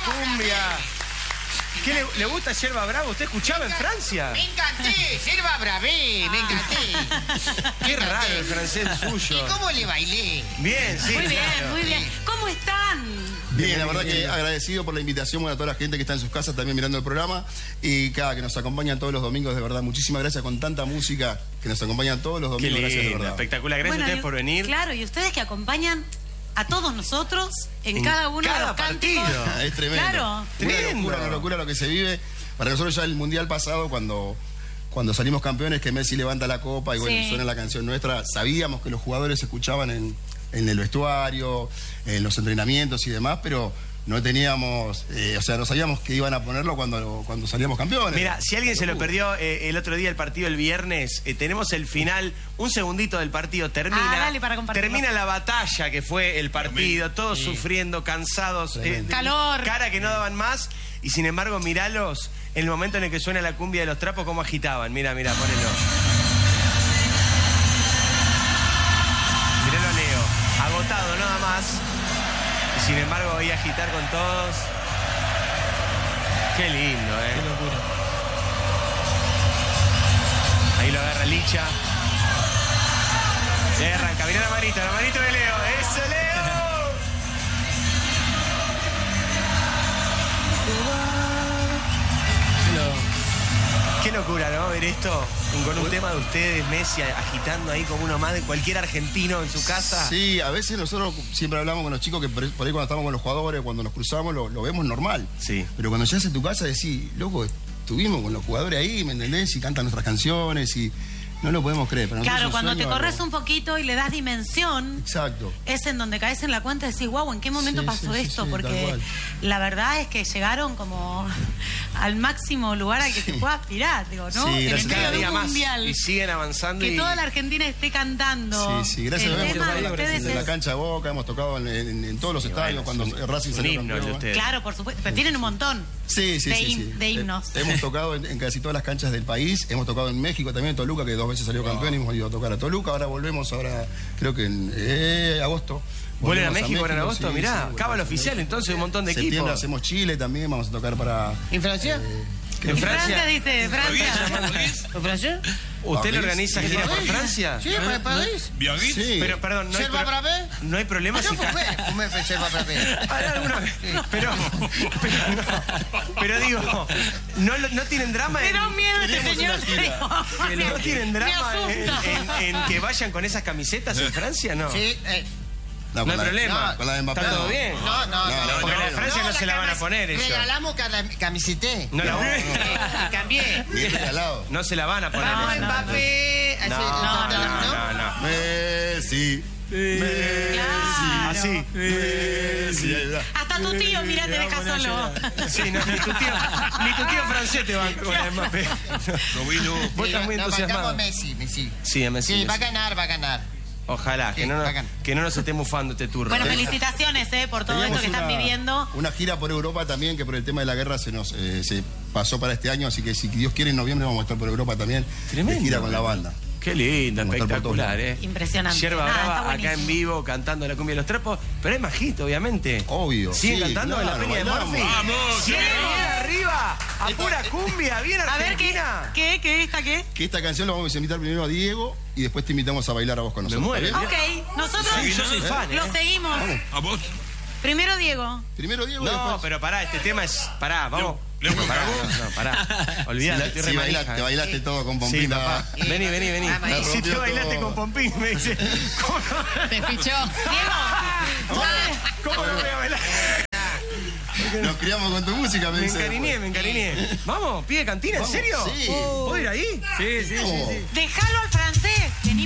cumbia. ¿Qué le gusta Yerba Brava? ¿Usted escuchaba en Francia? Me encanté, Yerba Bravé, me encanté. Qué raro el francés suyo. ¿Y cómo le bailé? Bien, sí. Muy bien, claro. muy bien. ¿Cómo están? Bien, la verdad que agradecido por la invitación, bueno, a toda la gente que está en sus casas también mirando el programa y que nos acompañan todos los domingos, de verdad. Muchísimas gracias con tanta música que nos acompañan todos los domingos. Qué lindo, gracias, de verdad. espectacular. Gracias a ustedes por venir. Claro, y ustedes que acompañan a todos nosotros en cada uno de los partido. cánticos. Es tremendo. Claro. Una locura lo que se vive. Para nosotros ya el Mundial pasado, cuando salimos campeones, que Messi levanta la copa y bueno, suena la canción nuestra, sabíamos que los jugadores escuchaban en el vestuario, en los entrenamientos y demás, pero no teníamos, no sabíamos que iban a ponerlo cuando salíamos campeones. Mira, si alguien se lo perdió el otro día el partido el viernes, tenemos el final, un segundito del partido, termina la batalla que fue el partido, todos sufriendo, cansados, calor, cara que no daban más, y sin embargo, miralos, en el momento en el que suena la cumbia de los trapos, cómo agitaban. Mira, ponelo. Miralo a Leo, agotado nada más. Sin embargo, voy a agitar con todos. Qué lindo, Qué locura. Ahí lo agarra Licha. Y ahí arranca. Mirá la manito de Leo. ¡Eso, Leo! Qué locura, ¿no? Ver esto con un tema de ustedes, Messi agitando ahí como uno más de cualquier argentino en su casa. Sí, a veces nosotros siempre hablamos con los chicos que por ahí cuando estamos con los jugadores, cuando nos cruzamos, lo vemos normal. Sí. Pero cuando llegas a tu casa decís, loco, estuvimos con los jugadores ahí, ¿me entendés? Y cantan nuestras canciones y no lo podemos creer. Pero claro, cuando te corres un poquito y le das dimensión, exacto, es en donde caes en la cuenta y decís, wow, ¿en qué momento pasó esto? Porque la verdad es que llegaron como al máximo lugar al que se pueda aspirar, digo, ¿no? Sí, en el medio de un más, mundial. y siguen avanzando. Que toda la Argentina esté cantando. Sí, gracias a Dios. En la cancha de Boca, hemos tocado en todos los estadios cuando Racing salió campeón. Claro, por supuesto, pero tienen un montón de himnos. Hemos tocado en casi todas las canchas del país, hemos tocado en México también, en Toluca, que 2 veces salió campeón y hemos ido a tocar a Toluca. Ahora volvemos, creo que en agosto. ¿Vuelven a México en agosto? Mirá, cábalo oficial, entonces un montón de equipos. En septiembre hacemos Chile también, vamos a tocar para... ¿En Francia? En Francia dice, ¿En Francia? ¿Usted le organiza gira por Francia? Sí, para París. Sí. Pero, perdón, no hay problema si... Fumé Yerba Bravé. Alguna vez. Pero digo, ¿no tienen drama en... Me da miedo este señor. ¿No tienen drama en que vayan con esas camisetas en Francia? No. Sí, no hay problema. Con la de Mbappé. ¿Está todo bien? No. Porque la de Francia no se la van a poner ellos. Regalamos camiseta. No la cambié. No se la van a poner. Vamos Mbappé. No. Messi. Así. Hasta tu tío, mira, te deja solo. Sí, no, ni tu tío francés te va con el Mbappé. Vos estás muy entusiasmado. Messi. Sí, Messi. Sí, va a ganar. Ojalá, que no nos esté mufando este turno. Bueno, felicitaciones por todo esto que están viviendo. Una gira por Europa también, que por el tema de la guerra se pasó para este año, así que si Dios quiere en noviembre vamos a estar por Europa también. Tremendo. De gira con la banda. Qué lindo, espectacular, Impresionante. Yerba Brava acá en vivo cantando la cumbia de los trapos, pero hay más hit, obviamente. Obvio. ¿Siguen cantando en la peña de Morphy? ¡Vamos! ¡Bien arriba! ¡A pura cumbia! ¡Bien Argentina! A ver, ¿qué? Que esta canción la vamos a invitar primero a Diego y después te invitamos a bailar a vos con nosotros. Me muero. Ok, nosotros yo soy fan, lo seguimos. ¿A vos? Primero Diego. No, pero pará, este tema es... Pará, vamos. Pará. Olvídate, estoy re manija. Te bailaste todo con Pompín. Sí, papá. Vení. Si te bailaste con Pompín, me dice. Te fichó. Diego. ¿Cómo no voy a bailar? Nos criamos con tu música, me dice. Me encariñé. Vamos, pide cantina, ¿en serio? Sí. ¿Puedo ir ahí? Sí. Déjalo al francés.